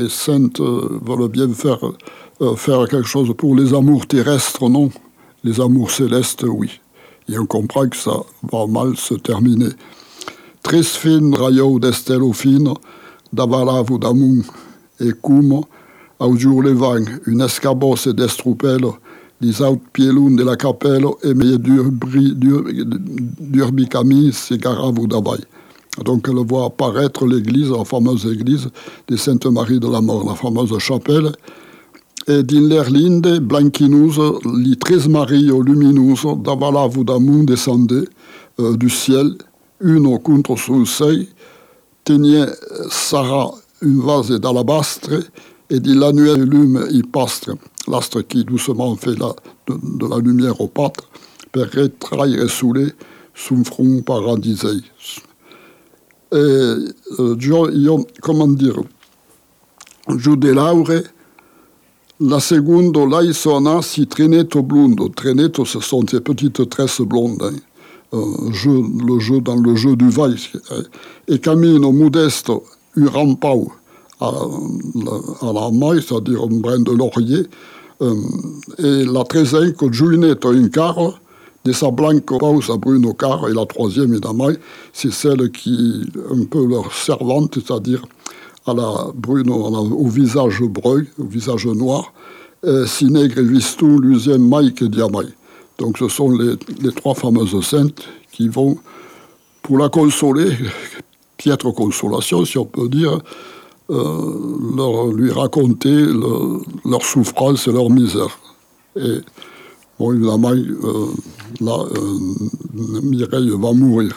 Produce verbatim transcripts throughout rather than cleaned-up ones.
Les saintes euh, veulent bien faire, euh, faire quelque chose pour les amours terrestres, non. Les amours célestes, oui. Et on comprend que ça va mal se terminer. Tres fin raiou d'estelo fin, d'avalavo d'amun et cum, au jour levant, une escabosse d'estrupel, les aut pielun de la capelle, et me d'urbicami, c'est garavo d'abaille. Donc elle voit apparaître l'église, la fameuse église de Sainte-Marie de la Mort, la fameuse chapelle. Et din l'erlinde, blanquinuse, li tres mario luminuse, d'avalavo d'amun descendait euh, du ciel, une contre sul sei, tenait Sarah une vase d'alabastre, et dit l'annuel lume y pastre, l'astre qui doucement fait la, de, de la lumière aux pattes, per retraire soulé, sum front paradisei. Et euh, io, comment dire, giù de laure, la seconde, là, sonna si trinetto blundo. Trinetto, ce sont ces petites tresses blondes. Hein. Euh, jeu, le jeu dans le jeu du vaille. Hein. Et camino modesto, un rampau à, à la maille, c'est-à-dire un brin de laurier. Euh, et la tresenco giuinetto in carro, de sa blanco pausa bruno carro. Et la troisième, évidemment, c'est celle qui est un peu leur servante, c'est-à-dire à la Bruno, à la, au visage brun, au visage noir, euh, Sinègre Vistou, Lucien, Mike et Diamai. Donc ce sont les, les trois fameuses saintes qui vont, pour la consoler, piètre consolation, si on peut dire, euh, leur, lui raconter le, leur souffrance et leur misère. Et, bon, évidemment, euh, là, euh, Mireille va mourir.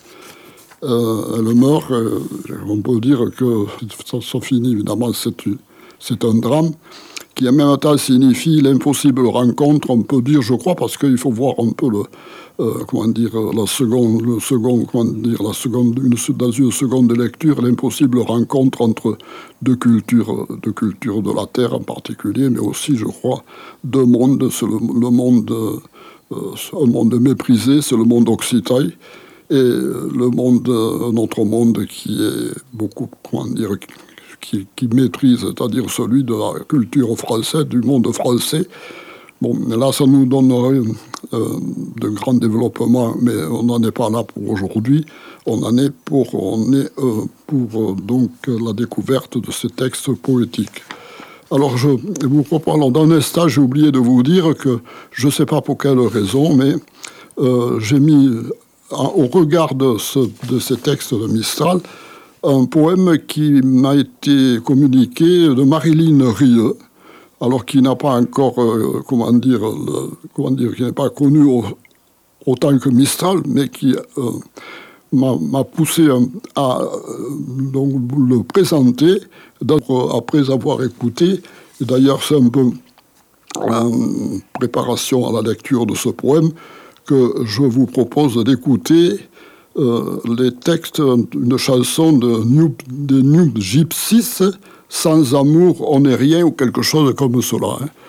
Euh, elle meurt, euh, on peut dire que ça, ça finit, évidemment, c'est, c'est un drame qui en même temps signifie l'impossible rencontre, on peut dire, je crois, parce qu'il faut voir un peu le, euh, comment dire, la seconde, le second, comment dire, la seconde, une, dans une seconde lecture, l'impossible rencontre entre deux cultures, deux cultures de la Terre en particulier, mais aussi, je crois, deux mondes, c'est le, le monde, euh, un monde méprisé, c'est le monde occitan, et le monde, un autre monde qui est beaucoup, comment dire, qui, qui maîtrise, c'est-à-dire celui de la culture française, du monde français. Bon, là, ça nous donnerait euh, de grands développements, mais on n'en est pas là pour aujourd'hui. On en est pour, on est, euh, pour euh, donc la découverte de ces textes poétiques. Alors, je vous propose, alors, dans un instant, j'ai oublié de vous dire que, je ne sais pas pour quelle raison, mais euh, j'ai mis au regard de, ce, de ces textes de Mistral, un poème qui m'a été communiqué de Marilyn Rieu, alors qui n'a pas encore, euh, comment dire, le, comment dire, qui n'est pas connu au, autant que Mistral, mais qui euh, m'a, m'a poussé à euh, donc, le présenter, après avoir écouté. Et d'ailleurs, c'est un peu en préparation à la lecture de ce poème que je vous propose d'écouter euh, les textes d'une chanson de New, de New Gypsies, Sans amour, on n'est rien, ou quelque chose comme cela. Hein.